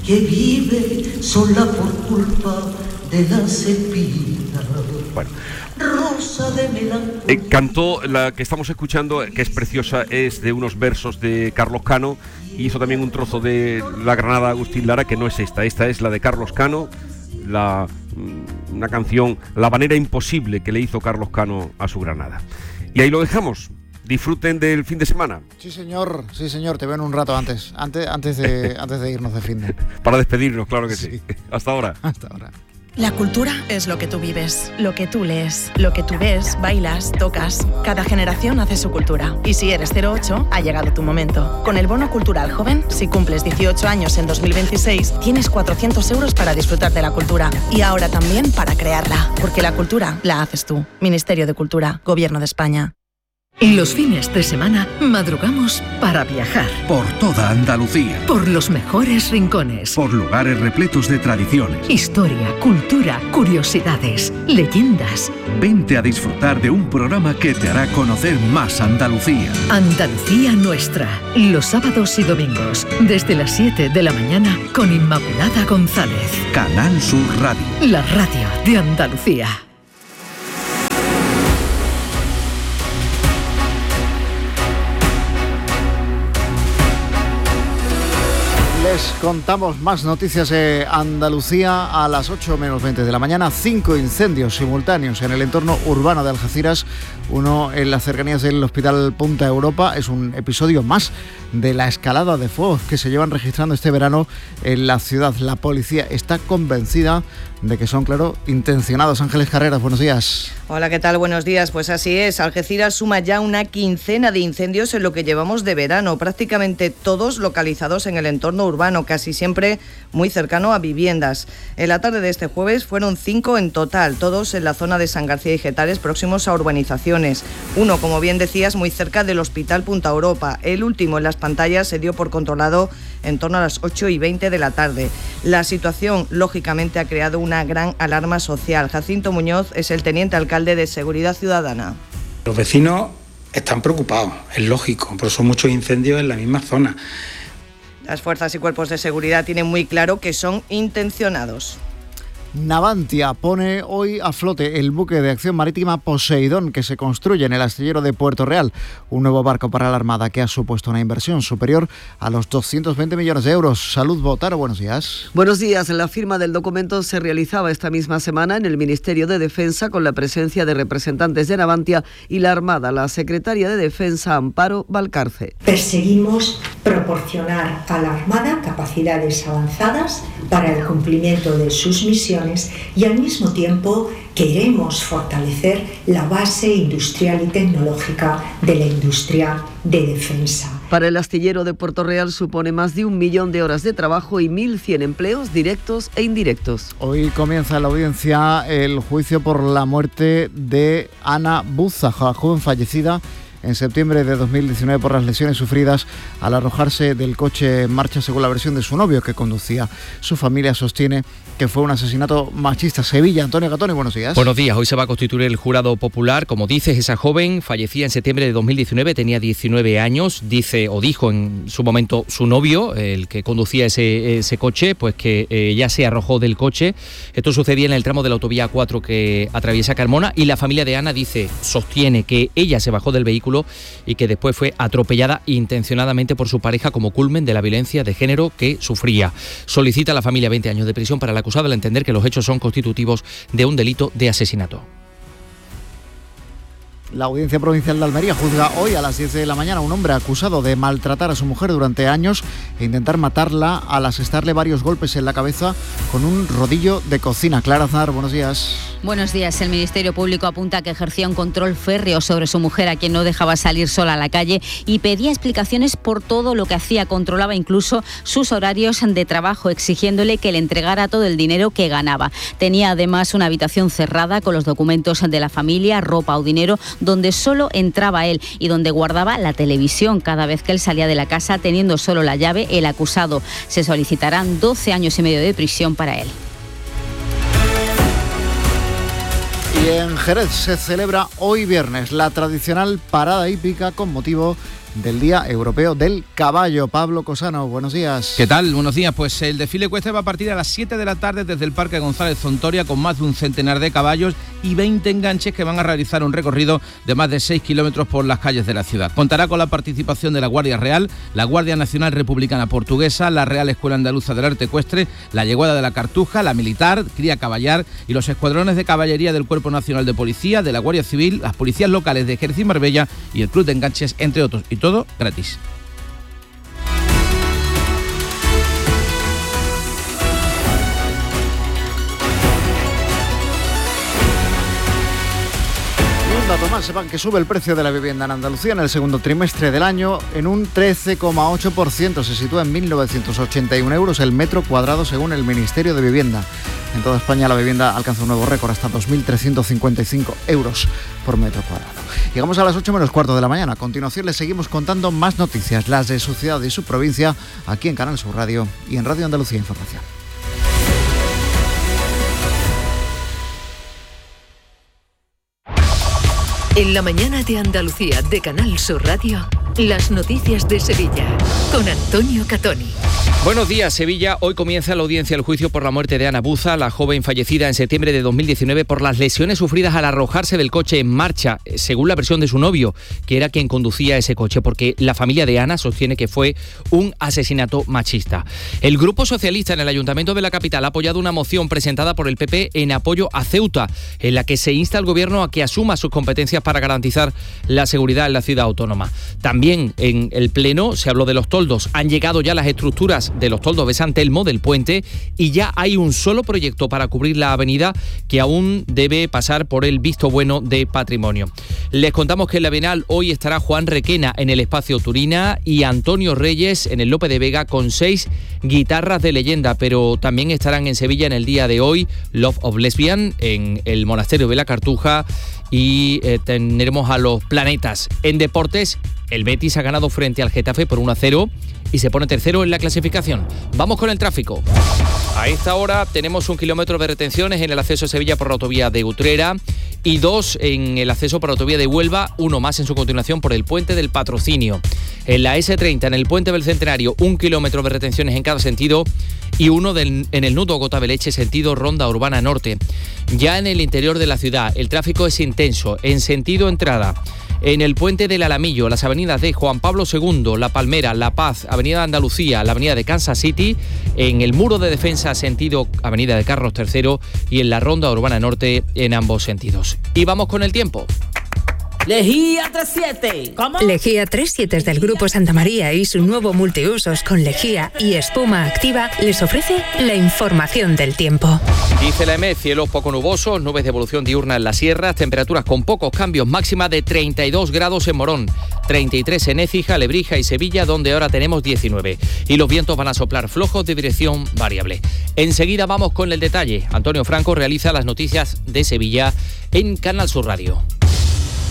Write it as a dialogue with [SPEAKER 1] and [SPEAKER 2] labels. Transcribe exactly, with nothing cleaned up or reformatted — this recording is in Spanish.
[SPEAKER 1] que vive sola por culpa de las espinas.
[SPEAKER 2] Bueno.
[SPEAKER 1] Rosa de melancolía.
[SPEAKER 2] Eh, cantó la que estamos escuchando, que es preciosa, es de unos versos de Carlos Cano, y hizo también un trozo de La Granada Agustín Lara, que no es esta, esta es la de Carlos Cano, la, una canción, La Habanera Imposible, que le hizo Carlos Cano a su Granada. Y ahí lo dejamos. Disfruten del fin de semana.
[SPEAKER 3] Sí, señor, sí, señor, te veo en un rato antes, antes, antes, de, antes de irnos de fin de...
[SPEAKER 2] Para despedirnos, claro que sí.
[SPEAKER 3] Sí.
[SPEAKER 2] Hasta ahora.
[SPEAKER 3] Hasta ahora.
[SPEAKER 4] La cultura es lo que tú vives, lo que tú lees, lo que tú ves, bailas, tocas. Cada generación hace su cultura. Y si eres cero ocho, ha llegado tu momento. Con el Bono Cultural Joven, si cumples dieciocho años en dos mil veintiséis, tienes cuatrocientos euros para disfrutar de la cultura. Y ahora también para crearla. Porque la cultura la haces tú. Ministerio de Cultura, Gobierno de España.
[SPEAKER 5] Los fines de semana madrugamos para viajar.
[SPEAKER 6] Por toda Andalucía.
[SPEAKER 5] Por los mejores rincones.
[SPEAKER 6] Por lugares repletos de tradiciones.
[SPEAKER 5] Historia, cultura, curiosidades, leyendas.
[SPEAKER 6] Vente a disfrutar de un programa que te hará conocer más Andalucía.
[SPEAKER 5] Andalucía Nuestra. Los sábados y domingos, desde las siete de la mañana, con Inmaculada González.
[SPEAKER 6] Canal Sur Radio.
[SPEAKER 5] La radio de Andalucía.
[SPEAKER 3] Les contamos más noticias de Andalucía a las ocho menos veinte de la mañana. Cinco incendios simultáneos en el entorno urbano de Algeciras, uno en las cercanías del Hospital Punta Europa. Es un episodio más de la escalada de fuegos que se llevan registrando este verano en la ciudad. La policía está convencida de que son, claro, intencionados. Ángeles Carreras, buenos días.
[SPEAKER 7] Hola, ¿qué tal? Buenos días. Pues así es, Algeciras suma ya una quincena de incendios en lo que llevamos de verano, prácticamente todos localizados en el entorno urbano, casi siempre muy cercano a viviendas. En la tarde de este jueves fueron cinco en total, todos en la zona de San García y Getares, próximos a urbanizaciones. Uno, como bien decías, muy cerca del Hospital Punta Europa. El último en las pantallas se dio por controlado en torno a las ocho y veinte de la tarde. La situación, lógicamente, ha creado una gran alarma social. Jacinto Muñoz es el teniente alcalde de Seguridad Ciudadana.
[SPEAKER 8] Los vecinos están preocupados, es lógico, porque son muchos incendios en la misma zona.
[SPEAKER 7] Las fuerzas y cuerpos de seguridad tienen muy claro que son intencionados.
[SPEAKER 3] Navantia pone hoy a flote el buque de acción marítima Poseidón, que se construye en el astillero de Puerto Real, un nuevo barco para la Armada que ha supuesto una inversión superior a los doscientos veinte millones de euros. Salud Botaro, buenos días.
[SPEAKER 9] Buenos días. La firma del documento se realizaba esta misma semana en el Ministerio de Defensa con la presencia de representantes de Navantia y la Armada, la secretaria de Defensa Amparo Valcarce.
[SPEAKER 10] Perseguimos proporcionar a la Armada capacidades avanzadas para el cumplimiento de sus misiones y al mismo tiempo queremos fortalecer la base industrial y tecnológica de la industria de defensa.
[SPEAKER 9] Para el astillero de Puerto Real supone más de un millón de horas de trabajo y mil cien empleos directos e indirectos.
[SPEAKER 3] Hoy comienza en la audiencia el juicio por la muerte de Ana Buza, joven fallecida en septiembre de dos mil diecinueve por las lesiones sufridas al arrojarse del coche en marcha, según la versión de su novio que conducía. Su familia sostiene que fue un asesinato machista. Sevilla, Antonio Gatoni, buenos días.
[SPEAKER 11] Buenos días. Hoy se va a constituir el jurado popular. Como dices, esa joven fallecía en septiembre de dos mil diecinueve, tenía diecinueve años. Dice o dijo en su momento su novio, el que conducía ese, ese coche, pues que eh, ya se arrojó del coche. Esto sucedía en el tramo de la autovía A cuatro que atraviesa Carmona, y la familia de Ana dice, sostiene que ella se bajó del vehículo y que después fue atropellada intencionadamente por su pareja como culmen de la violencia de género que sufría. Solicita a la familia veinte años de prisión para el acusado al entender que los hechos son constitutivos de un delito de asesinato.
[SPEAKER 3] La Audiencia Provincial de Almería juzga hoy a las diez de la mañana a un hombre acusado de maltratar a su mujer durante años e intentar matarla al asestarle varios golpes en la cabeza con un rodillo de cocina. Clara Aznar, buenos días.
[SPEAKER 12] Buenos días. El Ministerio Público apunta que ejercía un control férreo sobre su mujer, a quien no dejaba salir sola a la calle y pedía explicaciones por todo lo que hacía. Controlaba incluso sus horarios de trabajo, exigiéndole que le entregara todo el dinero que ganaba. Tenía además una habitación cerrada con los documentos de la familia, ropa o dinero, donde solo entraba él y donde guardaba la televisión. Cada vez que él salía de la casa, teniendo solo la llave, el acusado. Se solicitarán doce años y medio de prisión para él. Y en Jerez se celebra hoy viernes la tradicional parada hípica con motivo
[SPEAKER 3] del Día Europeo del Caballo. Pablo Cosano, buenos días.
[SPEAKER 13] ¿Qué tal? Buenos días. Pues el desfile ecuestre va a partir a las siete de la tarde desde el Parque González Zontoria, con más de un centenar de caballos y veinte enganches que van a realizar un recorrido de más de seis kilómetros por las calles de la ciudad. Contará con la participación de la Guardia Real, la Guardia Nacional Republicana Portuguesa, la Real Escuela Andaluza del Arte Ecuestre, la Yeguada de la Cartuja, la Militar, Cría Caballar y los escuadrones de caballería del Cuerpo Nacional de Policía, de la Guardia Civil, las policías locales de Jerez y Marbella y el Club de Enganches, entre otros. Y todo gratis.
[SPEAKER 3] Tomás, sepan que sube el precio de la vivienda en Andalucía en el segundo trimestre del año en un trece coma ocho por ciento. Se sitúa en mil novecientos ochenta y un euros el metro cuadrado según el Ministerio de Vivienda. En toda España la vivienda alcanza un nuevo récord, hasta dos mil trescientos cincuenta y cinco euros por metro cuadrado. Llegamos a las ocho menos cuarto de la mañana. A continuación les seguimos contando más noticias, las de su ciudad y su provincia, aquí en Canal Sur Radio y en Radio Andalucía Información.
[SPEAKER 5] En la mañana de Andalucía de Canal Sur Radio, las noticias de Sevilla, con Antonio Catoni.
[SPEAKER 11] Buenos días, Sevilla. Hoy comienza la audiencia del juicio por la muerte de Ana Buza, la joven fallecida en septiembre de dos mil diecinueve por las lesiones sufridas al arrojarse del coche en marcha, según la versión de su novio, que era quien conducía ese coche, porque la familia de Ana sostiene que fue un asesinato machista. El Grupo Socialista en el Ayuntamiento de la capital ha apoyado una moción presentada por el P P en apoyo a Ceuta, en la que se insta al Gobierno a que asuma sus competencias para garantizar la seguridad en la ciudad autónoma. También en el Pleno se habló de los toldos. Han llegado ya las estructuras de los toldos de San Telmo, del puente, y ya hay un solo proyecto para cubrir la avenida que aún debe pasar por el visto bueno de patrimonio. Les contamos que en la Bienal hoy estará Juan Requena en el Espacio Turina y Antonio Reyes en el Lope de Vega con seis guitarras de leyenda, pero también estarán en Sevilla en el día de hoy Love of Lesbian en el Monasterio de la Cartuja y eh, tendremos a los Planetas. En deportes, el Betis ha ganado frente al Getafe por uno a cero y se pone tercero en la clasificación. Vamos con el tráfico. A esta hora tenemos un kilómetro de retenciones en el acceso a Sevilla por la autovía de Utrera y dos en el acceso por la autovía de Huelva, uno más en su continuación por el puente del Patrocinio. En la ese treinta, en el puente del Centenario, un kilómetro de retenciones en cada sentido y uno del, en el nudo Gota-Beleche, sentido Ronda Urbana Norte. Ya en el interior de la ciudad, el tráfico es intenso, en sentido entrada. En el puente del Alamillo, las avenidas de Juan Pablo segundo, La Palmera, La Paz, Avenida de Andalucía, la Avenida de Kansas City, en el muro de defensa sentido Avenida de Carlos tercero y en la Ronda Urbana Norte en ambos sentidos. Y vamos con el tiempo.
[SPEAKER 14] Lejía treinta y siete. ¿Cómo?
[SPEAKER 15] Lejía treinta y siete es del Grupo Santa María y su nuevo multiusos con lejía y espuma activa les ofrece la información del tiempo.
[SPEAKER 11] Dice la E M E, cielos poco nubosos, nubes de evolución diurna en las sierras, temperaturas con pocos cambios, máxima de treinta y dos grados en Morón, treinta y tres en Écija, Lebrija y Sevilla, donde ahora tenemos diecinueve. Y los vientos van a soplar flojos de dirección variable. Enseguida vamos con el detalle. Antonio Franco realiza las noticias de Sevilla en Canal Sur Radio.